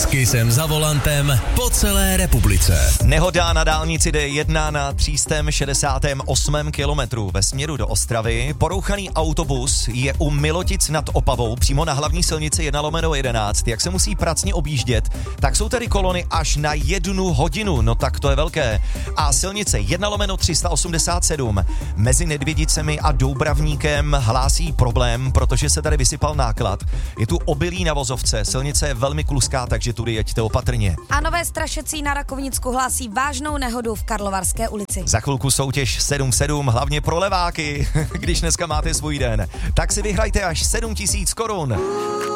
Kisem za volantem po celé republice. Nehoda na dálnici D1 na 368. kilometru ve směru do Ostravy. Porouchaný autobus je u Milotic nad Opavou, přímo na hlavní silnici 1/11. Jak se musí pracně objíždět, tak jsou tady kolony až na 1 hodinu. No tak to je velké. A silnice 1/387 mezi Nedvědicemi a Doubravníkem hlásí problém, protože se tady vysypal náklad. Je tu obilí na vozovce, silnice je velmi kluská, takže tudy jeďte opatrně. A Nové Strašecí na Rakovnicku hlásí vážnou nehodu v Karlovarské ulici. Za chvilku soutěž 7-7, hlavně pro leváky, když dneska máte svůj den. Tak si vyhrajte až 7 000 korun.